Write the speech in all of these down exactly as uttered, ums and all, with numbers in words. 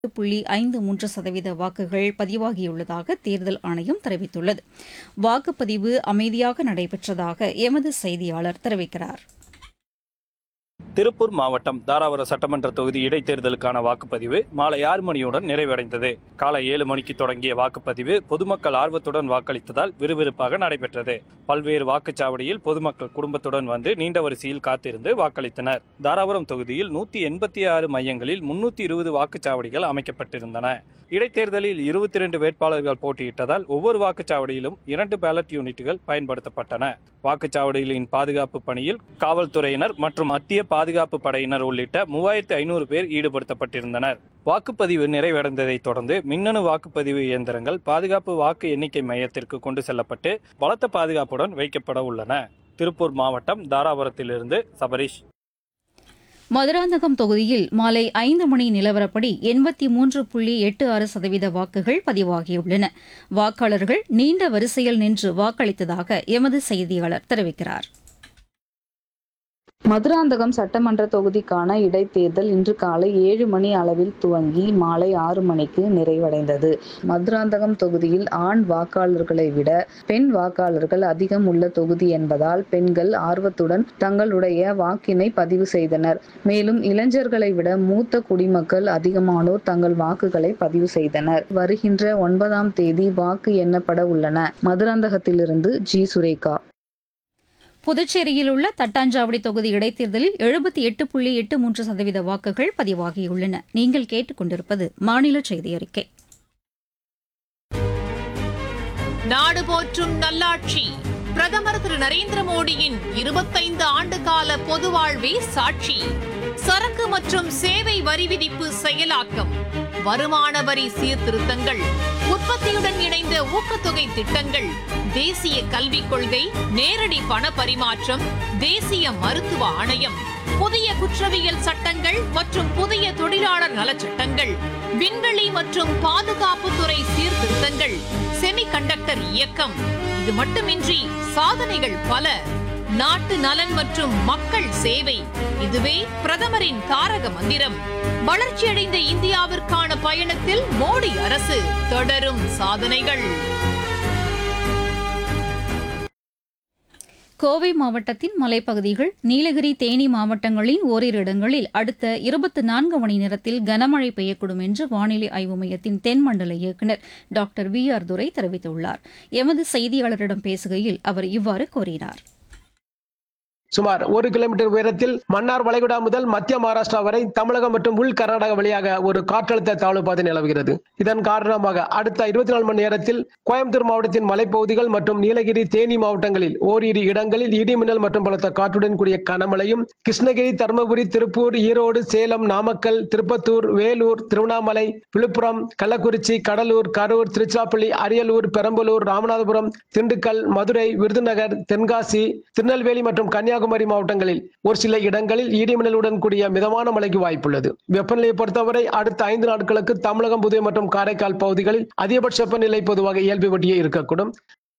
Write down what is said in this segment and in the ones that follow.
புள்ளி ஐந்து மூன்று சதவீத வாக்குகள் பதிவாகியுள்ளதாக தேர்தல் ஆணையம் தெரிவித்துள்ளது. வாக்குப்பதிவு அமைதியாக நடைபெற்றதாக எமது செய்தியாளர் தெரிவிக்கிறார். திருப்பூர் மாவட்டம் தாராபுரம் சட்டமன்ற தொகுதி இடைத்தேர்தலுக்கான வாக்குப்பதிவு மாலை ஆறு மணியுடன் நிறைவடைந்தது. காலை ஏழு மணிக்கு தொடங்கிய வாக்குப்பதிவு பொதுமக்கள் ஆர்வத்துடன் வாக்களித்ததால் விறுவிறுப்பாக நடைபெற்றது. பல்வேறு வாக்குச்சாவடியில் பொதுமக்கள் குடும்பத்துடன் வந்து நீண்ட வரிசையில் காத்திருந்து வாக்களித்தனர். தாராபுரம் தொகுதியில் நூத்தி எண்பத்தி ஆறு மையங்களில் முன்னூத்தி இருபது வாக்குச்சாவடிகள் அமைக்கப்பட்டிருந்தன. இடைத்தேர்தலில் இருபத்தி இரண்டு வேட்பாளர்கள் போட்டியிட்டதால் ஒவ்வொரு வாக்குச்சாவடியிலும் இரண்டு பேலட் யூனிட்டுகள் பயன்படுத்தப்பட்டன. வாக்குச்சாவடிகளின் பாதுகாப்பு பணியில் காவல்துறையினர் மற்றும் மத்திய பாதுகாப்பு படையினர் உள்ளிட்ட மூவாயிரத்தி ஐநூறு பேர் ஈடுபடுத்தப்பட்டிருந்தனர். வாக்குப்பதிவு நிறைவடைந்ததை தொடர்ந்து மின்னணு வாக்குப்பதிவு இயந்திரங்கள் பாதுகாப்பு வாக்கு எண்ணிக்கை மையத்திற்கு கொண்டு செல்லப்பட்டு பலத்த பாதுகாப்புடன் வைக்கப்பட உள்ளன. திருப்பூர் மாவட்டம் தாராபுரத்திலிருந்து சபரீஷ். மதுராந்தகம் தொகுதியில் மாலை ஐந்து மணி நிலவரப்படி எண்பத்தி மூன்று புள்ளி எட்டு ஆறு சதவீத வாக்குகள் பதிவாகியுள்ளன. வாக்காளர்கள் நீண்ட வரிசையில் நின்று வாக்களித்ததாக எமது செய்தியாளர் தெரிவிக்கிறார். மதுராந்தகம் சட்டமன்ற தொகுதிக்கான இடைத்தேர்தல் இன்று காலை ஏழு மணி அளவில் துவங்கி மாலை ஆறு மணிக்கு நிறைவடைந்தது. மதுராந்தகம் தொகுதியில் ஆண் வாக்காளர்களை விட பெண் வாக்காளர்கள் அதிகம் உள்ள தொகுதி என்பதால் பெண்கள் ஆர்வத்துடன் தங்களுடைய வாக்கினை பதிவு செய்தனர். மேலும் இளைஞர்களை விட மூத்த குடிமக்கள் அதிகமானோர் தங்கள் வாக்குகளை பதிவு செய்தனர். வருகின்ற ஒன்பதாம் தேதி வாக்கு எண்ணப்பட உள்ளன. மதுராந்தகத்திலிருந்து ஜி சுரேகா. புதுச்சேரியில் உள்ள தட்டாஞ்சாவடி தொகுதி இடைத்தேர்தலில் எழுபத்தி எட்டு புள்ளி எட்டு மூன்று சதவீத வாக்குகள் பதிவாகியுள்ளன. நீங்கள் கேட்டுக் கொண்டிருப்பது மாநில செய்தி அறிக்கை. நாடு போற்றும் நல்லாட்சி பிரதமர் திரு நரேந்திர மோடியின் இருபத்தைந்து ஆண்டு கால பொது வாழ்வே சாட்சி. சரக்கு மற்றும் சேவை வரி விதிப்பு செயலாக்கம், வருமான வரி சீர்திருத்தங்கள், உற்பத்தியுடன் இணைந்த ஊக்கத்தொகை திட்டங்கள், தேசிய கல்விக் கொள்கை, நேரடி பண பரிமாற்றம், தேசிய மருத்துவ ஆணையம், புதிய குற்றவியல் சட்டங்கள் மற்றும் புதிய தொழிலாளர் நலச்சட்டங்கள், விண்வெளி மற்றும் பாதுகாப்புத்துறை சீர்திருத்தங்கள், செமிகண்டக்டர் இயக்கம். இது மட்டுமின்றி சாதனைகள் பல. நாட்டு நலன் மற்றும் மக்கள் சேவை, இதுவே பிரதமரின் தாரக மந்திரம். வளர்ச்சியடைந்த இந்தியாவிற்கான பயணத்தில் மோடி அரசு, தொடரும் சாதனைகள். கோவை மாவட்டத்தின் மலைப்பகுதிகள், நீலகிரி, தேனி மாவட்டங்களின் ஓரிரு இடங்களில் அடுத்த இருபத்தி நான்கு மணி நேரத்தில் கனமழை பெய்யக்கூடும் என்று வானிலை ஆய்வு மையத்தின் தென்மண்டல இயக்குநர் டாக்டர் வி ஆர் துரை தெரிவித்துள்ளார். எமது செய்தியாளரிடம் பேசுகையில் அவர் இவ்வாறு கூறினார். சுமார் ஒரு கிலோமீட்டர் உயரத்தில் மன்னார் வளைகுடா முதல் மத்திய மகாராஷ்டிரா வரை தமிழகம் மற்றும் உள் கர்நாடகா வழியாக ஒரு காற்றழுத்த தாழ்வு பாதை நிலவுகிறது. இதன் காரணமாக அடுத்த இருபத்தி நாலு மணி நேரத்தில் கோயம்புத்தூர் மாவட்டத்தின் மலைப்பகுதிகள் மற்றும் நீலகிரி, தேனி மாவட்டங்களில் ஓரிரு இடங்களில் இடி மின்னல் மற்றும் பலத்த காற்றுடன் கூடிய கனமழையும், கிருஷ்ணகிரி, தருமபுரி, திருப்பூர், ஈரோடு, சேலம், நாமக்கல், திருப்பத்தூர், வேலூர், திருவண்ணாமலை, விழுப்புரம், கள்ளக்குறிச்சி, கடலூர், கரூர், திருச்சிராப்பள்ளி, அரியலூர், பெரம்பலூர், ராமநாதபுரம், திண்டுக்கல், மதுரை, விருதுநகர், தென்காசி, திருநெல்வேலி மற்றும் கன்னியாகுமரி கன்னியாகுமரி மாவட்டங்களில் ஒரு சில இடங்களில் இடிமின்னலுடன் கூடிய மிதமான மழைக்கு வாய்ப்புள்ளது. வெப்பநிலையை பொறுத்தவரை அடுத்த ஐந்து நாட்களுக்கு தமிழகம், புதுவை மற்றும் காரைக்கால் பகுதிகளில் அதிகபட்ச வெப்பநிலை பொதுவாக இயல்பை ஒட்டியே இருக்கக்கூடும்.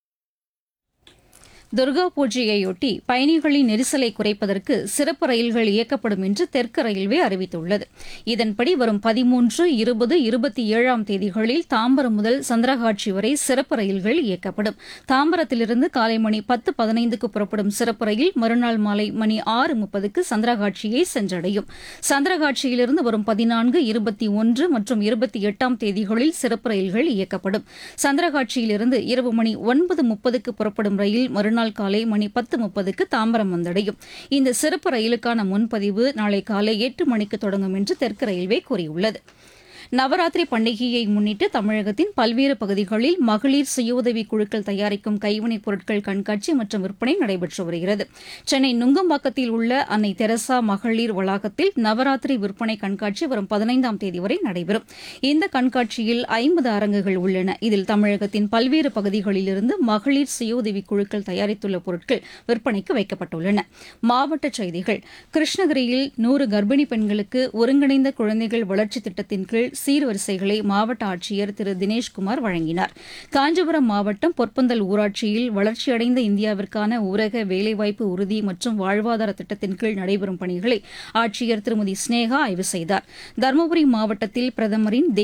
துர்கா பூஜையையொட்டி பயணிகளின் நெரிசலை குறைப்பதற்கு சிறப்பு ரயில்கள் இயக்கப்படும் என்று தெற்கு ரயில்வே அறிவித்துள்ளது. இதன்படி வரும் பதிமூன்று, இருபது, இருபத்தி ஏழாம் தேதிகளில் தாம்பரம் முதல் சந்திரகாட்சி வரை சிறப்பு ரயில்கள் இயக்கப்படும். தாம்பரத்திலிருந்து காலை மணி பத்து பதினைந்துக்கு புறப்படும் சிறப்பு ரயில் மறுநாள் மாலை மணி ஆறு முப்பதுக்கு சந்திரகாட்சியை சென்றடையும். சந்திரகாட்சியிலிருந்து வரும் பதினான்கு, இருபத்தி ஒன்று மற்றும் இருபத்தி எட்டாம் தேதிகளில் சிறப்பு ரயில்கள் இயக்கப்படும். சந்திரகாட்சியிலிருந்து இரவு மணி ஒன்பது முப்பதுக்கு புறப்படும் ரயில் மறுநாள் காலை மணி பத்து முப்பதுக்கு தாம்பரம் வந்தடையும். இந்த சிறப்பு ரயிலுக்கான முன்பதிவு நாளை காலை எட்டு மணிக்கு தொடங்கும் என்று தெற்கு ரயில்வே கூறியுள்ளது. நவராத்திரி பண்டிகையை முன்னிட்டு தமிழகத்தின் பல்வேறு பகுதிகளில் மகளிர் சுய உதவி குழுக்கள் தயாரிக்கும் கைவினைப் பொருட்கள் கண்காட்சி மற்றும் விற்பனை நடைபெற்று வருகிறது. சென்னை நுங்கம்பாக்கத்தில் உள்ள அன்னை தெரசா மகளிர் வளாகத்தில் நவராத்திரி விற்பனை கண்காட்சி வரும் பதினைந்தாம் தேதி வரை நடைபெறும். இந்த கண்காட்சியில் ஐம்பது அரங்குகள் உள்ளன. இதில் தமிழகத்தின் பல்வேறு பகுதிகளிலிருந்து மகளிர் சுய உதவி குழுக்கள் தயாரித்துள்ள பொருட்கள் விற்பனைக்கு வைக்கப்பட்டுள்ளன. மாவட்டச் செய்திகள். கிருஷ்ணகிரியில் நூறு கர்ப்பிணி பெண்களுக்கு ஒருங்கிணைந்த குழந்தைகள் வளர்ச்சி திட்டத்தின் கீழ் சீர்வரிசைகளை மாவட்ட ஆட்சியர் திரு தினேஷ்குமார் வழங்கினார். காஞ்சிபுரம் மாவட்டம் பொற்பந்தல் ஊராட்சியில் வளர்ச்சியடைந்த இந்தியாவிற்கான ஊரக வேலைவாய்ப்பு உறுதி மற்றும் வாழ்வாதார திட்டத்தின் கீழ் நடைபெறும் பணிகளை ஆட்சியர் திருமதி ஸ்னேகா ஆய்வு செய்தார். தருமபுரி மாவட்டத்தில் பிரதமரின்